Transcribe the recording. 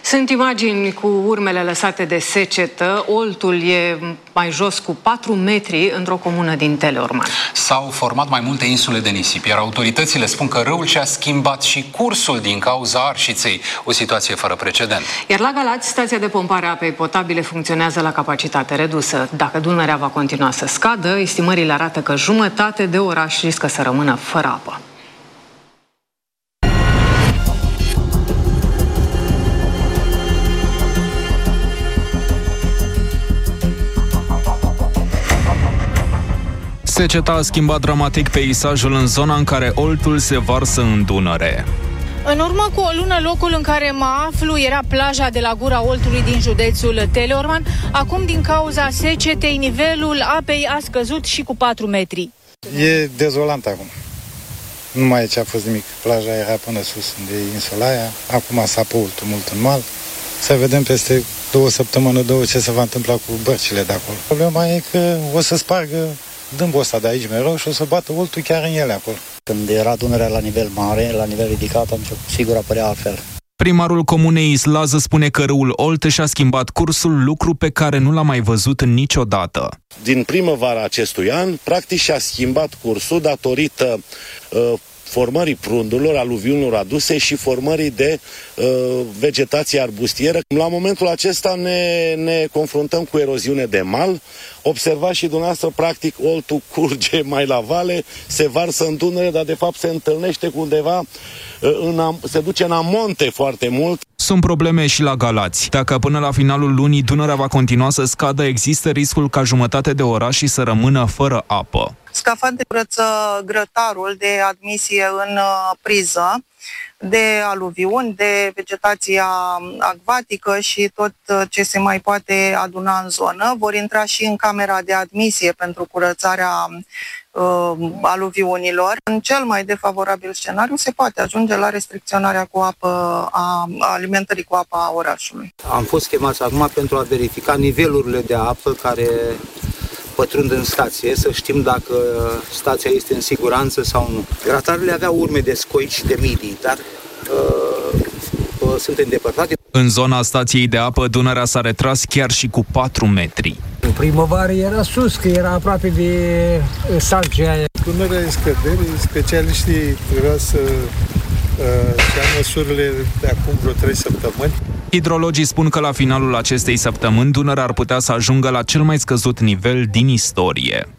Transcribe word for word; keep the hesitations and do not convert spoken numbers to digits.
Sunt imagini cu urmele lăsate de secetă. Oltul e mai jos cu patru metri într-o comună din Teleorman. S-au format mai multe insule de nisip, iar autoritățile spun că râul și-a schimbat și cursul din cauza arșiței. O situație fără precedent. Iar la Galați, stația de pompare a apei potabile funcționează la capacitate redusă. Dacă Dunărea va continua să scadă, estimările arată că jumătate de oraș riscă să rămână fără apă. Seceta a schimbat dramatic peisajul în zona în care Oltul se varsă în Dunăre. În urmă cu o lună, locul în care mă aflu era plaja de la Gura Oltului din județul Teleorman. Acum, din cauza secetei, nivelul apei a scăzut și cu patru metri. E dezolant acum. Nu mai aici a fost nimic. Plaja era până sus de insula aia. Acum sapă Oltul mult în mal. Să vedem peste două săptămâni, două, ce se va întâmpla cu bărcile de acolo. Problema e că o să spargă dâmbul ăsta de aici mereu și o să bată Oltul chiar în ele acolo. Când era Dunărea la nivel mare, la nivel ridicat, atunci sigur apărea altfel. Primarul comunei Islază spune că râul Olt și-a schimbat cursul, lucru pe care nu l-a mai văzut niciodată. Din primăvara acestui an, practic și-a schimbat cursul datorită uh, formării prundurilor, aluviunilor aduse și formării de uh, vegetație arbustieră. La momentul acesta ne, ne confruntăm cu eroziune de mal. Observați și dumneavoastră, practic, Oltul curge mai la vale, se varsă în Dunăre, dar de fapt se întâlnește cu undeva, uh, în am, se duce în amonte foarte mult. Sunt probleme și la Galați. Dacă până la finalul lunii Dunărea va continua să scadă, există riscul ca jumătate de oraș să rămână fără apă. Scafandre curăță grătarul de admisie în priză, de aluviuni, de vegetația acvatică și tot ce se mai poate aduna în zonă. Vor intra și în camera de admisie pentru curățarea uh, aluviunilor. În cel mai defavorabil scenariu se poate ajunge la restricționarea cu apă a, a alimentării cu apa a orașului. Am fost chemați acum pentru a verifica nivelurile de apă care pătrund în stație, să știm dacă stația este în siguranță sau nu. Grătarele aveau urme de scoici și de midii, dar uh, uh, sunt îndepărtate. În zona stației de apă, Dunărea s-a retras chiar și cu patru metri. În primăvară era sus, că era aproape de salcea aia. Dunărea e scădere, specialiștii trebuia să uh, ia măsurile de acum vreo trei săptămâni. Hidrologii spun că la finalul acestei săptămâni Dunărea ar putea să ajungă la cel mai scăzut nivel din istorie.